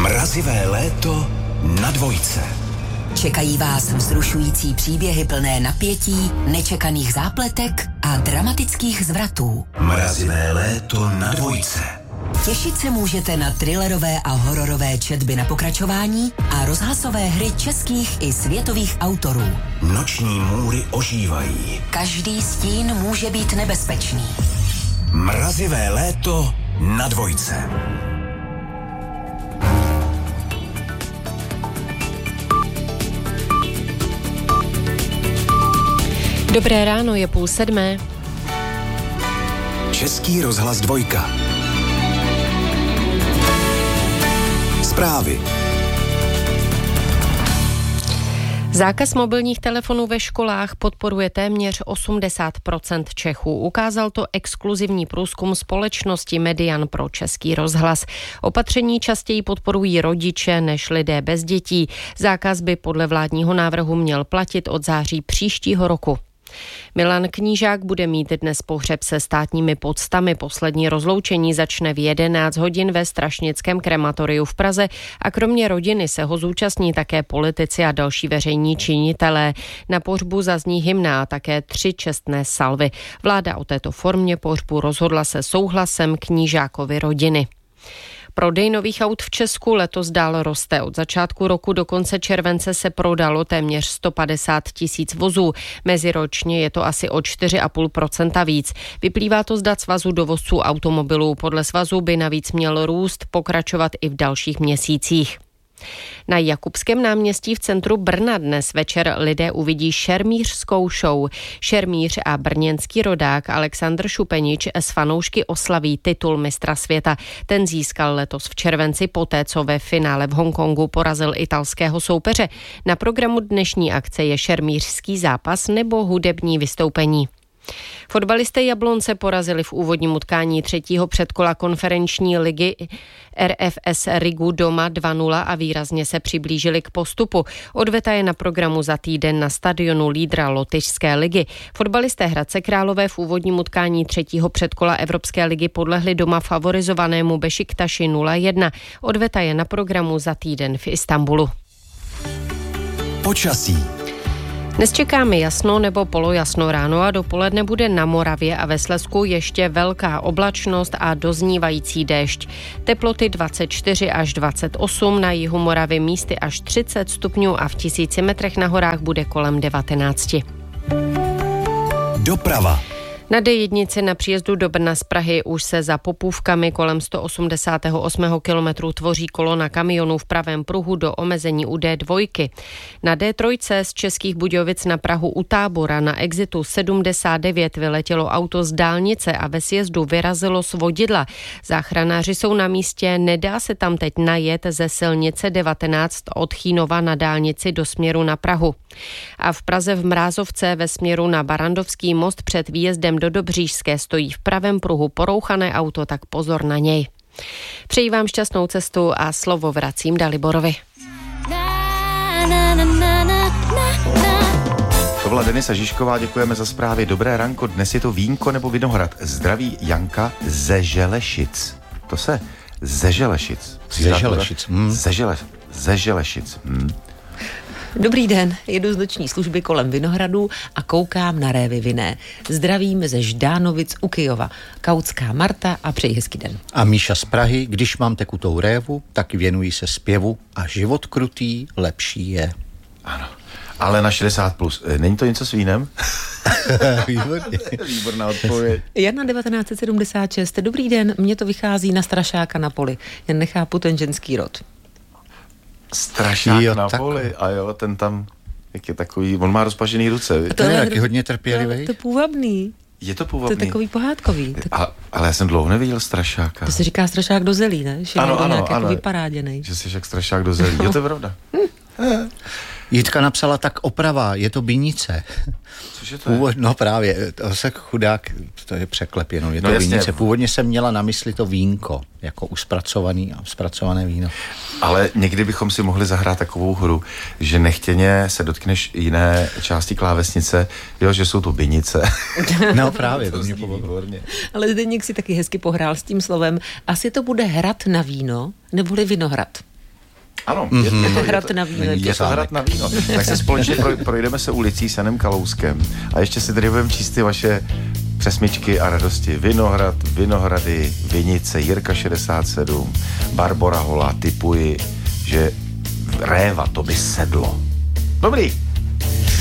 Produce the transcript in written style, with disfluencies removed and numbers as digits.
Mrazivé léto na Dvojce. Čekají vás vzrušující příběhy plné napětí, nečekaných zápletek a dramatických zvratů. Mrazivé léto na Dvojce. Těšit se můžete na thrillerové a hororové četby na pokračování a rozhlasové hry českých i světových autorů. Noční můry ožívají. Každý stín může být nebezpečný. Mrazivé léto na Dvojce. Dobré ráno, je 6:30. Český rozhlas Dvojka. Zprávy. Zákaz mobilních telefonů ve školách podporuje téměř 80% Čechů. Ukázal to exkluzivní průzkum společnosti Median pro Český rozhlas. Opatření častěji podporují rodiče než lidé bez dětí. Zákaz by podle vládního návrhu měl platit od září příštího roku. Milan Knížák bude mít dnes pohřeb se státními poctami. Poslední rozloučení začne v 11 hodin ve Strašnickém krematoriu v Praze a kromě rodiny se ho zúčastní také politici a další veřejní činitelé. Na pohřbu zazní hymna a také 3 čestné salvy. Vláda o této formě pohřbu rozhodla se souhlasem Knížákovy rodiny. Prodej nových aut v Česku letos dál roste. Od začátku roku do konce července se prodalo téměř 150 000 vozů. Meziročně je to asi o 4,5% víc. Vyplývá to z dat Svazu dovozců automobilů. Podle svazu by navíc měl růst pokračovat i v dalších měsících. Na Jakubském náměstí v centru Brna dnes večer lidé uvidí šermířskou show. Šermíř a brněnský rodák Alexandr Šupenič s fanoušky oslaví titul mistra světa. Ten získal letos v červenci poté, co ve finále v Hongkongu porazil italského soupeře. Na programu dnešní akce je šermířský zápas nebo hudební vystoupení. Fotbalisté Jablonce porazili v úvodním utkání 3. předkola konferenční ligy RFS Rigu doma 2-0 a výrazně se přiblížili k postupu. Odveta je na programu za týden na stadionu lídra Lotyšské ligy. Fotbalisté Hradce Králové v úvodním utkání 3. předkola Evropské ligy podlehli doma favorizovanému Bešiktaši 0-1. Odveta je na programu za týden v Istanbulu. Počasí. Dnes čekáme jasno nebo polojasno ráno a dopoledne bude na Moravě a ve Slezsku ještě velká oblačnost a doznívající déšť. Teploty 24 až 28, na jihu Moravy místy až 30 stupňů a v 1000 metrech na horách bude kolem 19. Doprava. Na D1 na příjezdu do Brna z Prahy už se za Popůvkami kolem 188. kilometru tvoří kolona kamionů v pravém pruhu do omezení u D2. Na D3 z Českých Budějovic na Prahu u Tábora na exitu 79 vyletělo auto z dálnice a ve sjezdu vyrazilo z vodidla. Záchranáři jsou na místě, nedá se tam teď najet ze silnice 19 od Chýnova na dálnici do směru na Prahu. A v Praze v Mrázovce ve směru na Barandovský most před výjezdem do Dobřížské stojí v pravém pruhu porouchané auto, tak pozor na něj. Přeji vám šťastnou cestu a slovo vracím Daliborovi. To byla Denisa Žižková, děkujeme za zprávy. Dobré ranko, dnes je to vínko nebo vinohrad. Zdraví Janka ze Želešic. To se ze Želešic. Ze Želešic. Dobrý den, jedu z noční služby kolem Vinohradů a koukám na révy vinné. Zdravím ze Ždánovic u Kyjova. Kautská Marta a přeji hezký den. A Míša z Prahy, když mám tekutou révu, tak věnuji se zpěvu a život krutý lepší je. Ano, ale na 60+. Není to něco s vínem? Výborně. Výborná odpověď. Jana 1976. Dobrý den, mně to vychází na strašáka na poli. Jen nechápu ten ženský rod. Strašák na poli a jo, ten tam, jak je takový, on má rozpažený ruce. To je taky hodně trpělivý. To je půvabný. Je to půvabný. To je takový pohádkový. Ale já jsem dlouho neviděl strašáka. To se říká strašák do zelí, ne? Že ano, nějak jako vyparáděnej. Že jsi jak strašák do zelí. Je to pravda. Jitka napsala tak oprava, je to binice. Cože to je? No právě, to se chudák, to je překlep jenom, je to vinice. Původně jsem měla na mysli to vínko, jako zpracované víno. Ale někdy bychom si mohli zahrát takovou hru, že nechtěně se dotkneš jiné části klávesnice, jo, že jsou to vinice. No právě, to mě pomohlo. Ale Zdeněk si taky hezky pohrál s tím slovem, asi to bude hrad na víno, neboli vinohrad. Ano, je to hrad na víno. Je to hrad na víno. Tak se společně projdeme se ulicí s Janem Kalouskem a ještě si tady budeme číst ty vaše přesmičky a radosti. Vinohrad, Vinohrady, Vinice, Jirka 67, Barbora Holá, tipuji, že réva to by sedlo. Dobrý.